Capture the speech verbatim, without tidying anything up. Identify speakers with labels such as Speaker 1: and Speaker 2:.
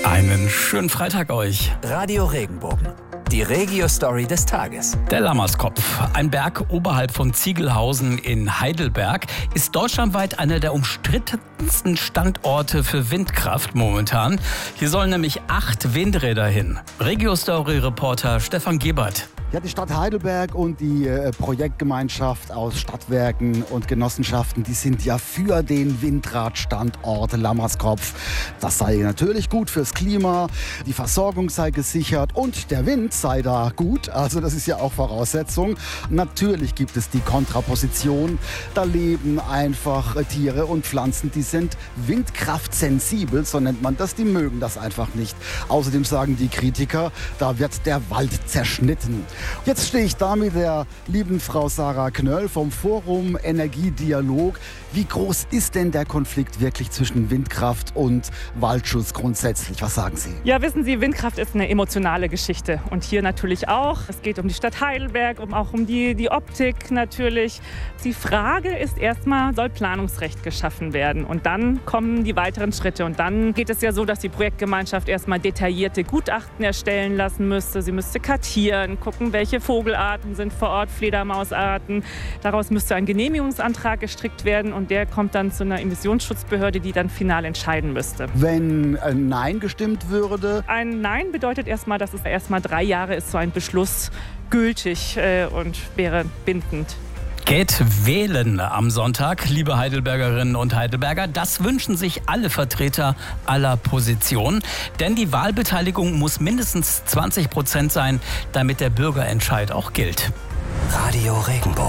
Speaker 1: Einen schönen Freitag euch.
Speaker 2: Radio Regenbogen, die Regio-Story des Tages.
Speaker 1: Der Lammerskopf, ein Berg oberhalb von Ziegelhausen in Heidelberg, ist deutschlandweit einer der umstrittensten Standorte für Windkraft momentan. Hier sollen nämlich acht Windräder hin. Regio-Story-Reporter Stefan Gebert.
Speaker 3: Ja, die Stadt Heidelberg und die äh, Projektgemeinschaft aus Stadtwerken und Genossenschaften, die sind ja für den Windradstandort Lammerskopf. Das sei natürlich gut fürs Klima, die Versorgung sei gesichert und der Wind sei da gut. Also das ist ja auch Voraussetzung. Natürlich gibt es die Kontraposition. Da leben einfach äh, Tiere und Pflanzen, die sind windkraftsensibel, so nennt man das. Die mögen das einfach nicht. Außerdem sagen die Kritiker, da wird der Wald zerschnitten. Jetzt stehe ich da mit der lieben Frau Sarah Knöll vom Forum Energiedialog. Wie groß ist denn der Konflikt wirklich zwischen Windkraft und Waldschutz grundsätzlich? Was sagen Sie?
Speaker 4: Ja, wissen Sie, Windkraft ist eine emotionale Geschichte. Und hier natürlich auch. Es geht um die Stadt Heidelberg, um auch um die, die Optik natürlich. Die Frage ist erstmal, soll Planungsrecht geschaffen werden? Und dann kommen die weiteren Schritte. Und dann geht es ja so, dass die Projektgemeinschaft erstmal detaillierte Gutachten erstellen lassen müsste. Sie müsste kartieren, gucken, welche Vogelarten sind vor Ort, Fledermausarten. Daraus müsste ein Genehmigungsantrag gestrickt werden und der kommt dann zu einer Emissionsschutzbehörde, die dann final entscheiden müsste.
Speaker 3: Wenn ein Nein gestimmt würde?
Speaker 4: Ein Nein bedeutet erstmal, dass es erstmal drei Jahre ist, so ein Beschluss gültig äh, und wäre bindend.
Speaker 1: Geht wählen am Sonntag, liebe Heidelbergerinnen und Heidelberger. Das wünschen sich alle Vertreter aller Positionen. Denn die Wahlbeteiligung muss mindestens zwanzig Prozent sein, damit der Bürgerentscheid auch gilt.
Speaker 2: Radio Regenbogen.